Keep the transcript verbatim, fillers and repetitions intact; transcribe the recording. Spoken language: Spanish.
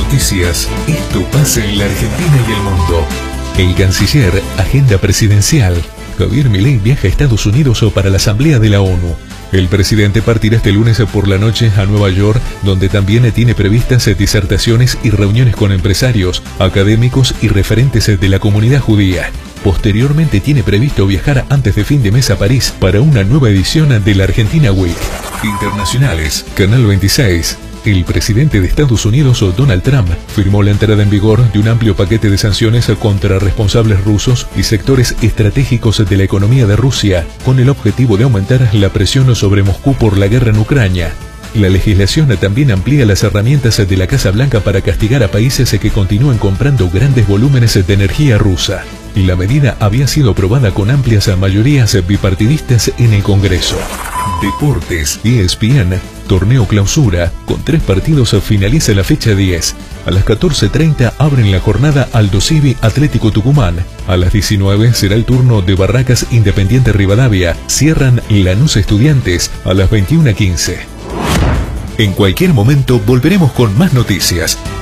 noticias. Esto pasa en la Argentina y el mundo. El canciller, agenda presidencial. Javier Milei viaja a Estados Unidos para la Asamblea de la ONU. El presidente partirá este lunes por la noche a Nueva York, donde también tiene previstas disertaciones y reuniones con empresarios, académicos y referentes de la comunidad judía. Posteriormente tiene previsto viajar antes de fin de mes a París para una nueva edición de la Argentina Week. Internacionales, Canal veintiséis. El presidente de Estados Unidos, Donald Trump, firmó la entrada en vigor de un amplio paquete de sanciones contra responsables rusos y sectores estratégicos de la economía de Rusia, con el objetivo de aumentar la presión sobre Moscú por la guerra en Ucrania. La legislación también amplía las herramientas de la Casa Blanca para castigar a países que continúan comprando grandes volúmenes de energía rusa. La medida había sido aprobada con amplias mayorías bipartidistas en el Congreso. Deportes, E S P N, torneo clausura, con tres partidos finaliza la fecha diez. A las catorce treinta abren la jornada Aldo Civi Atlético Tucumán. A las diecinueve será el turno de Barracas Independiente Rivadavia. Cierran Lanús Estudiantes a las veintiuna quince. En cualquier momento volveremos con más noticias.